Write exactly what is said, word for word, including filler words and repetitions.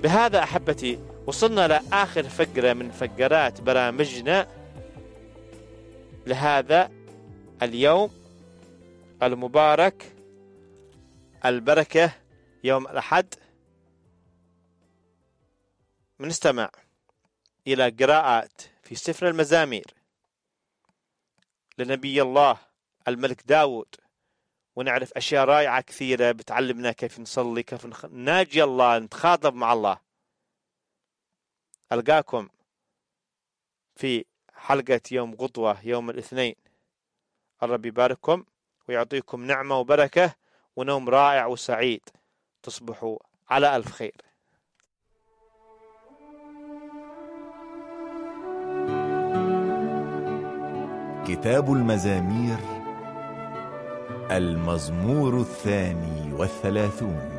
بهذا أحبتي وصلنا لآخر فقرة من فقرات برامجنا لهذا اليوم المبارك البركة، يوم الأحد. بنستمع إلى قراءات في سفر المزامير لنبي الله الملك داود، ونعرف أشياء رائعة كثيرة بتعلمنا كيف نصلي، كيف نناجي الله، نتخاطب مع الله. ألقاكم في حلقة يوم غضوة يوم الاثنين. الرب يبارككم ويعطيكم نعمة وبركة ونوم رائع وسعيد، تصبحوا على ألف خير. كتاب المزامير، المزمور الثاني والثلاثون.